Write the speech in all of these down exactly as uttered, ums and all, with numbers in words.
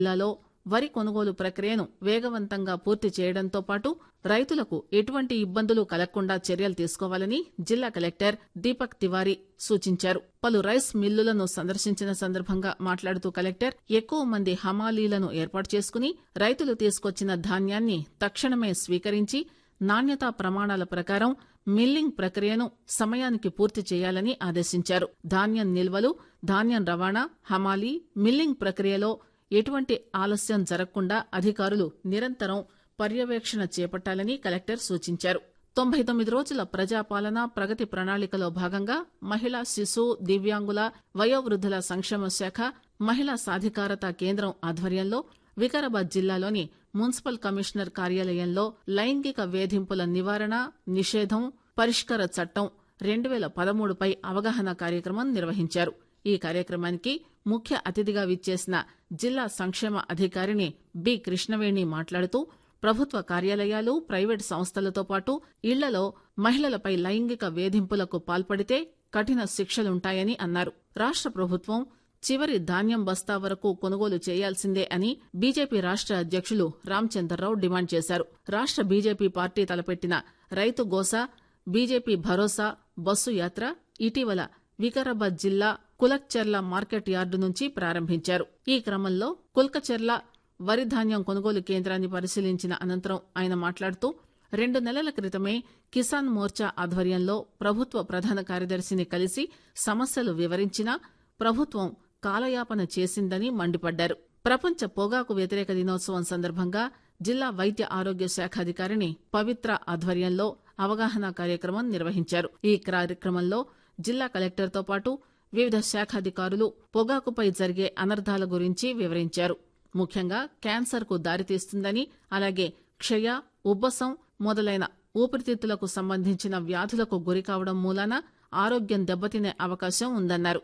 జిల్లాలో వరి కొనుగోలు ప్రక్రియను వేగవంతంగా పూర్తి చేయడంతో పాటు రైతులకు ఎటువంటి ఇబ్బందులు కలగకుండా చర్యలు తీసుకోవాలని జిల్లా కలెక్టర్ దీపక్ తివారీ సూచించారు. పలు రైస్ మిల్లులను సందర్శించిన సందర్భంగా మాట్లాడుతూ కలెక్టర్ ఎక్కువ మంది హమాలీలను ఏర్పాటు చేసుకుని రైతులు తీసుకొచ్చిన ధాన్యాన్ని తక్షణమే స్వీకరించి నాణ్యతా ప్రమాణాల ప్రకారం మిల్లింగ్ ప్రక్రియను సమయానికి పూర్తి చేయాలని ఆదేశించారు. ధాన్యం నిల్వలు, ధాన్యం రవాణా, హమాలీ, మిల్లింగ్ ప్రక్రియలో ఎటువంటి ఆలస్యం జరగకుండా అధికారులు నిరంతరం పర్యవేక్షణ చేపట్టాలని కలెక్టర్ సూచించారు. తొంభై తొమ్మిది రోజుల ప్రజాపాలన ప్రగతి ప్రణాళికలో భాగంగా మహిళా, శిశు, దివ్యాంగుల, వయోవృద్ధుల సంక్షేమ శాఖ, మహిళా సాధికారత కేంద్రం ఆధ్వర్యంలో వికారాబాద్ జిల్లాలోని మున్సిపల్ కమిషనర్ కార్యాలయంలో లైంగిక వేధింపుల నివారణ, నిషేధం, పరిష్కార చట్టం రెండు పేల పదమూడుపై అవగాహన కార్యక్రమం నిర్వహించారు. ఈ కార్యక్రమానికి ముఖ్య అతిథిగా విచ్చేసిన జిల్లా సంక్షేమ అధికారిని బి కృష్ణవేణి మాట్లాడుతూ ప్రభుత్వ కార్యాలయాలు, ప్రైవేటు సంస్థలతో పాటు ఇళ్లలో మహిళలపై లైంగిక వేధింపులకు పాల్పడితే కఠిన శిక్షలుంటాయని అన్నారు. రాష్ట ప్రభుత్వం చివరి ధాన్యం బస్తా వరకు కొనుగోలు చేయాల్సిందే అని బీజేపీ రాష్ట అధ్యకులు రామచంద్రరావు డిమాండ్ చేశారు. రాష్ట బీజేపీ పార్టీ తలపెట్టిన రైతు గోసా, బీజేపీ భరోసా బస్సు యాత్ర ఇటీవల వికారాబాద్ జిల్లా కులక్చెర్ల మార్కెట్ యార్డు నుంచి ప్రారంభించారు. ఈ క్రమంలో కుల్కచెర్ల వరి ధాన్యం కొనుగోలు కేంద్రాన్ని పరిశీలించిన అనంతరం ఆయన మాట్లాడుతూ రెండు నెలల క్రితమే కిసాన్ మోర్చా ఆధ్వర్యంలో ప్రభుత్వ ప్రధాన కార్యదర్శిని కలిసి సమస్యలు వివరించినా ప్రభుత్వం కాలయాపన చేసిందని మండిపడ్డారు. ప్రపంచ పొగాకు వ్యతిరేక దినోత్సవం సందర్భంగా జిల్లా వైద్య ఆరోగ్య శాఖ అధికారిని పవిత్ర ఆధ్వర్యంలో అవగాహన కార్యక్రమం నిర్వహించారు. ఈ కార్యక్రమంలో జిల్లా కలెక్టర్తో పాటు వివిధ శాఖాధికారులు పొగాకుపై జరిగే అనర్థాల గురించి వివరించారు. ముఖ్యంగా క్యాన్సర్ కు దారితీస్తుందని, అలాగే క్షయ, ఉబ్బసం మొదలైన ఊపిరితిత్తులకు సంబంధించిన వ్యాధులకు గురికావడం మూలాన ఆరోగ్యం దెబ్బతినే అవకాశం ఉందన్నారు.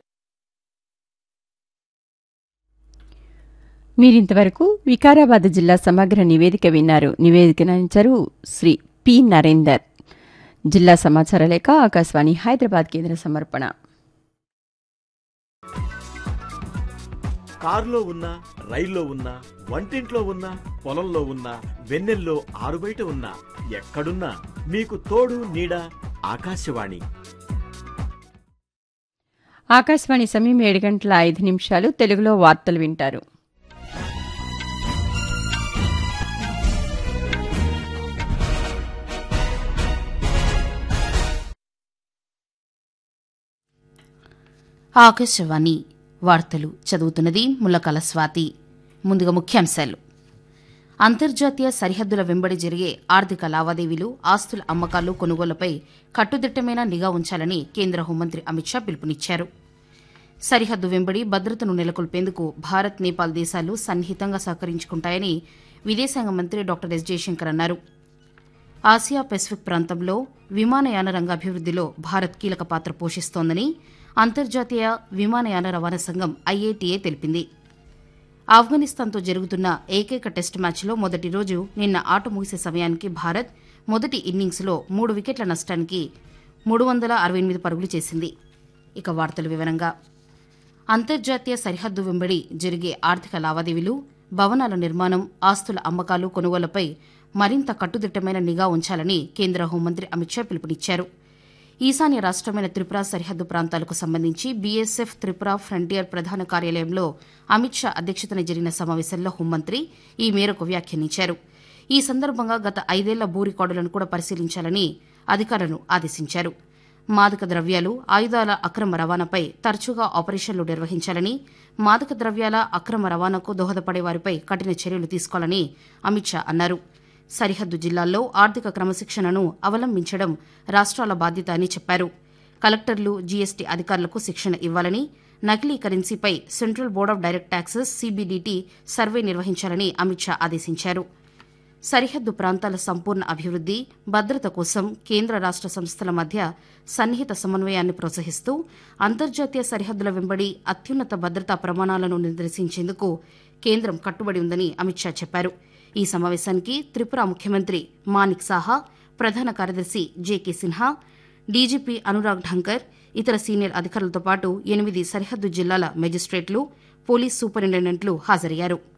మీరింతవరకు వికారాబాద్ జిల్లా సమగ్ర నివేదిక విన్నారు. నివేదికనంచారు శ్రీ పి నరేందర్. జిల్లా సమాచార లేఖ ఆకాశవాణి హైదరాబాద్ కేంద్ర సమర్పణ. కారులో ఉన్నా, రైల్లో ఉన్నా, వంటింట్లో ఉన్నా, పొలంలో ఉన్నా, వెన్నెల్లో ఆరుబయట ఉన్నా, ఎక్కడున్నా మీకు తోడు నీడ ఆకాశవాణి. ఆకాశవాణి సమయం ఏడు గంటల ఐదు నిమిషాలు. తెలుగులో వార్తలు వింటారు. ఆకాశవాణి వార్తలు చదువుతున్నది ముల్లకల స్వాతి. ముందుగా ముఖ్యాంశాలు. అంతర్జాతీయ సరిహద్దుల వెంబడి జరిగే ఆర్థిక లావాదేవీలు, ఆస్తుల అమ్మకాలు, కొనుగోళ్లపై కట్టుదిట్టమైన నిఘా ఉంచాలని కేంద్ర హోంమంత్రి అమిత్ షా పిలుపునిచ్చారు. సరిహద్దు వెంబడి భద్రతను నెలకొల్పేందుకు భారత్, నేపాల్ దేశాలు సన్నిహితంగా సహకరించుకుంటాయని విదేశాంగ మంత్రి డాక్టర్ ఎస్ జయశంకర్ అన్నారు. ఆసియా పెసిఫిక్ ప్రాంతంలో విమానయాన రంగ అభివృద్దిలో భారత్ కీలక పాత్ర పోషిస్తోందని అంతర్జాతీయ విమానయాన రవాణా సంఘం ఐఏటీఏ తెలిపింది. ఆఫ్ఘనిస్తాన్తో జరుగుతున్న ఏకైక టెస్టు మ్యాచ్లో మొదటి రోజు నిన్న ఆట ముగిసే సమయానికి భారత్ మొదటి ఇన్నింగ్స్లో మూడు వికెట్ల నష్టానికి మూడు వందల అరవై ఎనిమిది పరుగులు చేసింది. ఇక వార్తల వివరంగా. అంతర్జాతీయ సరిహద్దు వెంబడి జరిగే ఆర్థిక లావాదేవీలు, భవనాల నిర్మాణం, ఆస్తుల అమ్మకాలు, కొనుగోళ్లపై మరింత కట్టుదిట్టమైన నిఘా ఉంచాలని కేంద్ర హోంమంత్రి అమిత్ షా పిలుపునిచ్చారు. ఈశాన్య రాష్టమైన త్రిపుర సరిహద్దు ప్రాంతాలకు సంబంధించి బీఎస్ఎఫ్ త్రిపుర ఫ్రంటియర్ ప్రధాన కార్యాలయంలో అమిత్ షా అధ్యక్షతన జరిగిన సమావేశంలో హోంమంత్రి ఈ మేరకు వ్యాఖ్యానించారు. ఈ సందర్భంగా గత ఐదేళ్ల భూ రికార్డులను కూడా పరిశీలించాలని అధికారులను ఆదేశించారు. మాదక ద్రవ్యాలు, ఆయుధాల అక్రమ రవాణాపై తరచుగా ఆపరేషన్లు నిర్వహించాలని, మాదక ద్రవ్యాల అక్రమ రవాణాకు దోహదపడే వారిపై కఠిన చర్యలు తీసుకోవాలని అమిత్ షా అన్నారు. సరిహద్దు జిల్లాల్లో ఆర్థిక క్రమశిక్షణను అవలంబించడం రాష్ట్రాల బాధ్యత అని చెప్పారు. కలెక్టర్లు, జీఎస్టీ అధికారులకు శిక్షణ ఇవ్వాలని, నకిలీ కరెన్సీపై central board of direct taxes CBDT survey నిర్వహించాలని అమిత్ షా ఆదేశించారు. సరిహద్దు ప్రాంతాల సంపూర్ణ అభివృద్ది, భద్రత కోసం కేంద్ర రాష్ట సంస్థల మధ్య సన్నిహిత సమన్వయాన్ని ప్రోత్సహిస్తూ అంతర్జాతీయ సరిహద్దుల వెంబడి అత్యున్నత భద్రతా ప్రమాణాలను నిర్దేశించేందుకు కేంద్రం కట్టుబడి ఉందని అమిత్ షా చెప్పారు. ఈ సమావేశానికి త్రిపుర ముఖ్యమంత్రి మానిక్ సాహా, ప్రధాన కార్యదర్శి జేకే సిన్హా, డీజీపీ అనురాగ్ ఢంకర్, ఇతర సీనియర్ అధికారులతో పాటు ఎనిమిది సరిహద్దు జిల్లాల మెజిస్ట్రేట్లు, పోలీస్ సూపరింటెండెంట్లు హాజరయ్యారు.